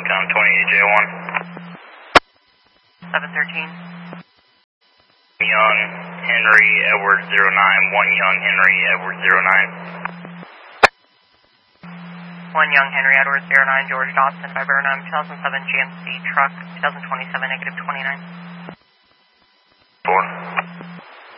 28J1. 713. Young Henry Edward 09, 1 Young Henry Edward 09. 1 Young Henry Edward 09, George Dawson, Viburnum, 2007 GMC truck, 2027, -29.